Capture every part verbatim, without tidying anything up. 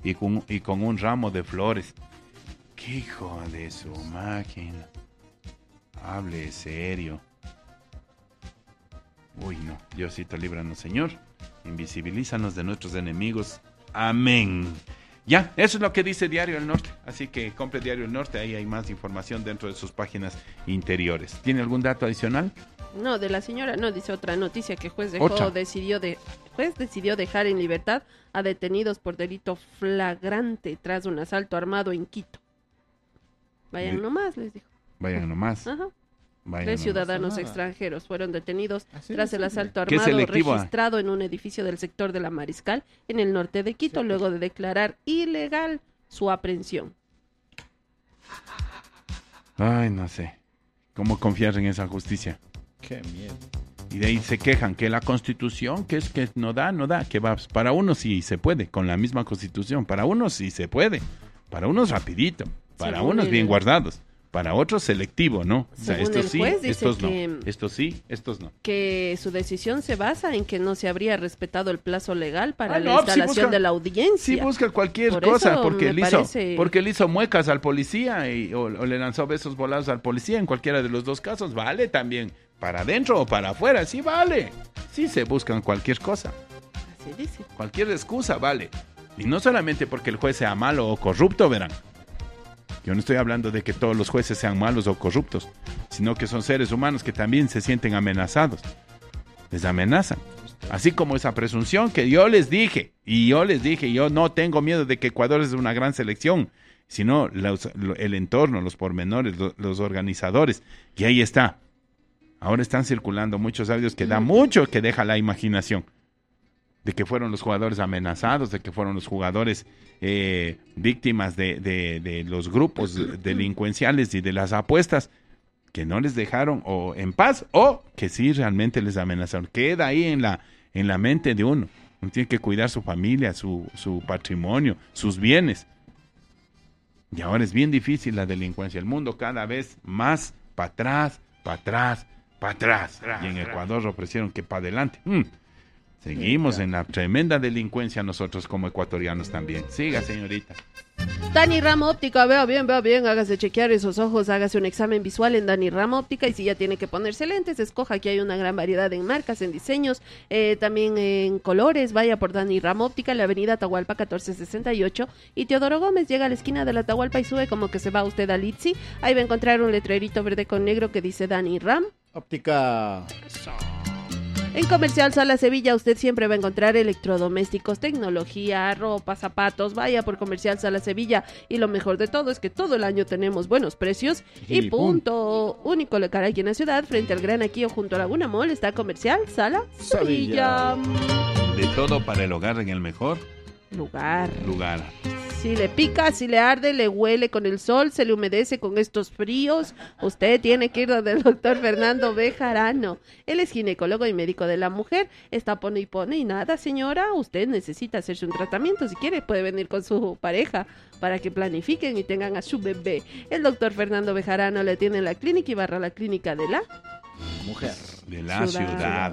y con, y con un ramo de flores. ¡Qué hijo de su máquina! Hable serio. Uy, no. Diosito, líbranos, Señor. Invisibilízanos de nuestros enemigos. Amén. Ya, eso es lo que dice Diario El Norte. Así que compre Diario El Norte. Ahí hay más información dentro de sus páginas interiores. ¿Tiene algún dato adicional? No, de la señora, no, dice otra noticia que juez dejó, Otra. decidió de, juez decidió dejar en libertad a detenidos por delito flagrante tras un asalto armado en Quito. Vayan Le- nomás, les dijo. Vayan nomás. Ajá. Vayan Tres nomás. ciudadanos nada. extranjeros fueron detenidos Así tras de el simple. asalto Qué armado selectivo, ah. registrado en un edificio del sector de la Mariscal, en el norte de Quito, Sí. luego de declarar ilegal su aprehensión. Ay, no sé. ¿Cómo confiar en esa justicia? Qué miedo. Y de ahí se quejan que la Constitución, que es que no da, no da, que va. Para unos sí se puede, con la misma Constitución. Para unos sí se puede. Para unos rapidito. Para Según unos el- bien guardados. Para otros selectivo, ¿no? O sea, Según estos el sí, juez, dice estos que- no. Estos sí, estos no. Que su decisión se basa en que no se habría respetado el plazo legal para Ah, la no, pues sí instalación busca- de la audiencia. Sí busca cualquier Por cosa, eso porque me le, hizo, parece- porque le hizo muecas al policía y, o, o le lanzó besos volados al policía. En cualquiera de los dos casos, vale también. Para adentro o para afuera, sí vale. Sí se buscan cualquier cosa. Así dice. Cualquier excusa vale. Y no solamente porque el juez sea malo o corrupto, verán. Yo no estoy hablando de que todos los jueces sean malos o corruptos, sino que son seres humanos que también se sienten amenazados. Les amenazan. Así como esa presunción que yo les dije, y yo les dije, yo no tengo miedo de que Ecuador es una gran selección, sino los- lo- el entorno, los pormenores, lo- los organizadores. Y ahí está. Ahora están circulando muchos audios que da mucho que deja la imaginación. De que fueron los jugadores amenazados, de que fueron los jugadores eh, víctimas de, de, de los grupos delincuenciales y de las apuestas, que no les dejaron o en paz o que sí realmente les amenazaron. Queda ahí en la, en la mente de uno. Uno tiene que cuidar su familia, su, su patrimonio, sus bienes. Y ahora es bien difícil la delincuencia. El mundo cada vez más para atrás, para atrás, para atrás. Y en Ecuador ofrecieron que para adelante. Mm. Seguimos en la tremenda delincuencia nosotros como ecuatorianos también. Siga, señorita. Dani Rama Óptica, vea bien, vea bien, hágase chequear esos ojos, hágase un examen visual en Dani Rama Óptica y si ya tiene que ponerse lentes, escoja, aquí hay una gran variedad en marcas, en diseños, eh, también en colores, vaya por Dani Rama Óptica, en la avenida Atahualpa catorce sesenta y ocho y Teodoro Gómez llega a la esquina de la Atahualpa y sube como que se va usted a Litsi, ahí va a encontrar un letrerito verde con negro que dice Dani Ram. Óptica. En Comercial Sala Sevilla usted siempre va a encontrar electrodomésticos, tecnología, ropa, zapatos. Vaya por Comercial Sala Sevilla. Y lo mejor de todo es que todo el año tenemos buenos precios. Y, Y punto. Único local aquí en la ciudad, frente al Gran Aquío junto a Laguna Mall, está Comercial Sala Sevilla. De todo para el hogar en el mejor Lugar. lugar. Si le pica, si le arde, le huele con el sol, se le humedece con estos fríos, usted tiene que ir donde el doctor Fernando Bejarano. Él es ginecólogo y médico de la mujer. Está pone y pone y nada, señora. Usted necesita hacerse un tratamiento. Si quiere, puede venir con su pareja para que planifiquen y tengan a su bebé. El doctor Fernando Bejarano le tiene en la clínica y barra la clínica de la Mujer. De la Ciudad. ciudad.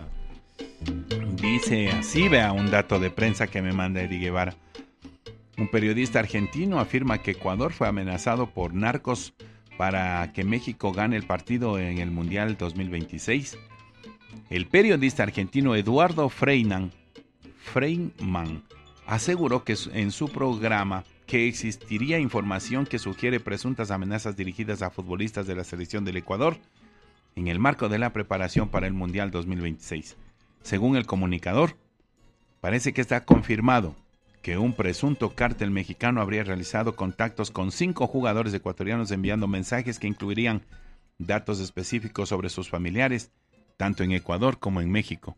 Dice así, vea un dato de prensa que me manda Eddie Guevara. Un periodista argentino afirma que Ecuador fue amenazado por narcos para que México gane el partido en el Mundial dos mil veintiséis. El periodista argentino Eduardo Freinan, Freiman aseguró que en su programa que existiría información que sugiere presuntas amenazas dirigidas a futbolistas de la selección del Ecuador en el marco de la preparación para el Mundial dos mil veintiséis. Según el comunicador, parece que está confirmado que un presunto cártel mexicano habría realizado contactos con cinco jugadores ecuatorianos enviando mensajes que incluirían datos específicos sobre sus familiares, tanto en Ecuador como en México.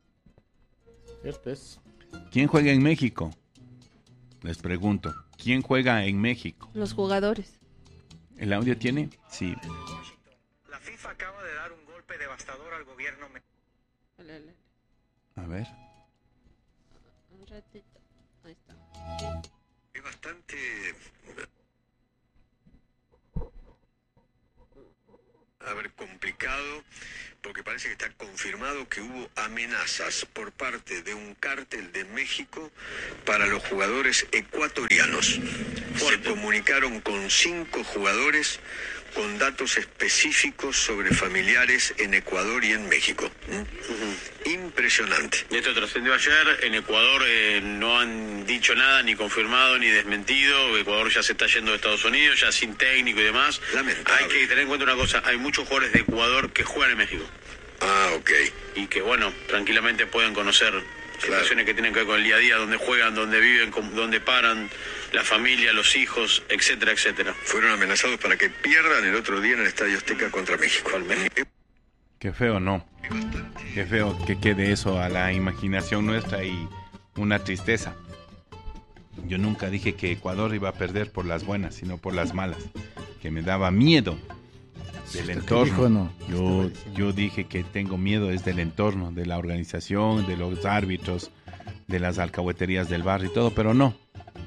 Cierto es. ¿Quién juega en México? Les pregunto, ¿quién juega en México? los jugadores. ¿El audio tiene? Sí. La FIFA acaba de dar un golpe devastador al gobierno mexicano. A ver. Un ratito. Ahí está. Es bastante a ver complicado complicado porque parece que está confirmado que hubo amenazas por parte de un cártel de México para los jugadores ecuatorianos. Se comunicaron con cinco jugadores con datos específicos sobre familiares en Ecuador y en México. ¿Mm? Uh-huh. Impresionante. Esto trascendió ayer. En Ecuador eh, no han dicho nada, ni confirmado, ni desmentido. Ecuador ya se está yendo de Estados Unidos, ya sin técnico y demás. Lamentable. Hay que tener en cuenta una cosa. Hay muchos jugadores de Ecuador que juegan en México. Ah, ok. Y que, bueno, tranquilamente pueden conocer situaciones claro. que tienen que ver con el día a día, donde juegan, donde viven, donde paran, la familia, los hijos, etcétera, etcétera. Fueron amenazados para que pierdan el otro día en el Estadio Azteca contra México. Qué feo, ¿no? Qué feo que quede eso a la imaginación nuestra y una tristeza. Yo nunca dije que Ecuador iba a perder por las buenas, sino por las malas. Que me daba miedo del entorno. Dijo, no. Yo, yo dije que tengo miedo es del entorno, de la organización, de los árbitros, de las alcahueterías del barrio y todo, pero no.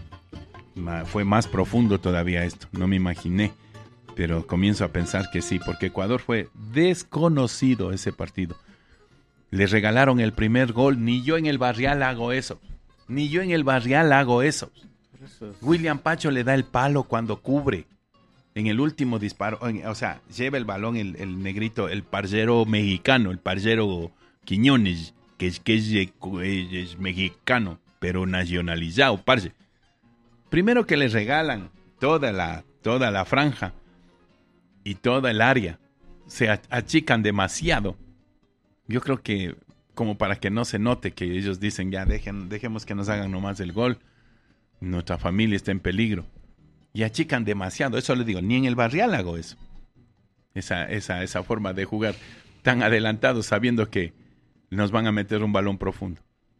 Fue más profundo todavía esto, no me imaginé. Pero comienzo a pensar que sí, porque Ecuador fue desconocido ese partido. Le regalaron el primer gol, ni yo en el Barrial hago eso. Ni yo en el Barrial hago eso. William Pacho le da el palo cuando cubre. En el último disparo, o sea, lleva el balón el, el negrito, el parcero mexicano, el parcero Quiñones, que, que es, es mexicano, pero nacionalizado, parce. Primero que les regalan toda la, toda la franja y toda el área, se achican demasiado. Yo creo que como para que no se note que ellos dicen, ya dejen, dejemos que nos hagan nomás el gol, nuestra familia está en peligro. Y achican demasiado, eso les digo, ni en el Barrial hago eso. Esa, esa, esa forma de jugar tan adelantados sabiendo que nos van a meter un balón profundo.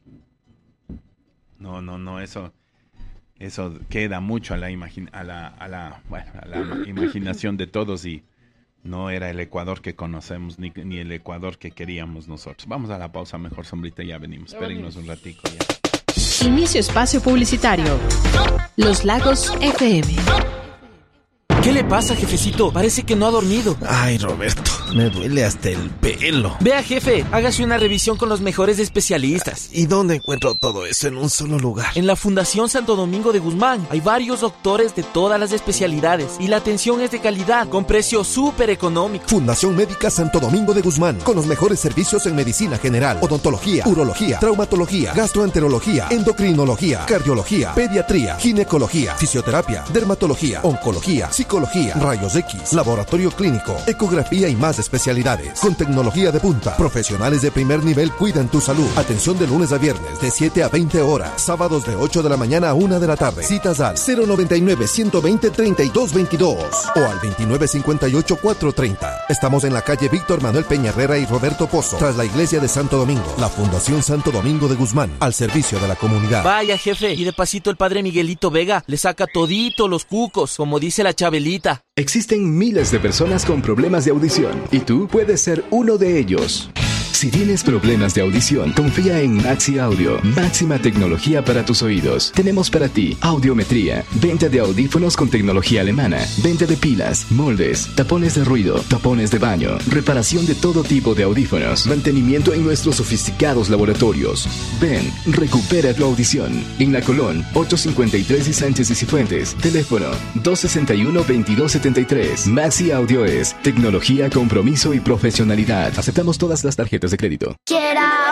No, no, no, eso, eso queda mucho a la, imagina, a, la, a, la, bueno, a la imaginación de todos y no era el Ecuador que conocemos ni, ni el Ecuador que queríamos nosotros. Vamos a la pausa, mejor sombrita, ya venimos. Espérennos un ratico ya. Inicio espacio publicitario. Los Lagos F M. ¿Qué le pasa, jefecito? Parece que no ha dormido. Ay, Roberto, me duele hasta el pelo. Vea, jefe, hágase una revisión con los mejores especialistas. ¿Y dónde encuentro todo eso en un solo lugar? En la Fundación Santo Domingo de Guzmán. Hay varios doctores de todas las especialidades y la atención es de calidad, con precio súper económico. Fundación Médica Santo Domingo de Guzmán, con los mejores servicios en medicina general, odontología, urología, traumatología, gastroenterología, endocrinología, cardiología, pediatría, ginecología, fisioterapia, dermatología, oncología, psicología, rayos X, laboratorio clínico, ecografía y más especialidades. Con tecnología de punta, profesionales de primer nivel cuidan tu salud. Atención de lunes a viernes de siete a veinte horas, sábados de ocho de la mañana a una de la tarde. Citas al cero noventa y nueve, ciento veinte, treinta y dos veintidós o al veintinueve cincuenta y ocho, cuatrocientos treinta. Estamos en la calle Víctor Manuel Peña Herrera y Roberto Pozo, tras la iglesia de Santo Domingo. La Fundación Santo Domingo de Guzmán, al servicio de la comunidad. Vaya, jefe, y de pasito el padre Miguelito Vega le saca todito los cucos, como dice la Chabelita. Existen miles de personas con problemas de audición y tú puedes ser uno de ellos. Si tienes problemas de audición, confía en Maxi Audio, máxima tecnología para tus oídos. Tenemos para ti audiometría, venta de audífonos con tecnología alemana, venta de pilas, moldes, tapones de ruido, tapones de baño, reparación de todo tipo de audífonos, mantenimiento en nuestros sofisticados laboratorios. Ven, recupera tu audición. En La Colón, ochocientos cincuenta y tres y Sánchez y Cifuentes. Teléfono dos sesenta y uno, veintidós setenta y tres. Maxi Audio es tecnología, compromiso y profesionalidad. Aceptamos todas las tarjetas de crédito. Quiero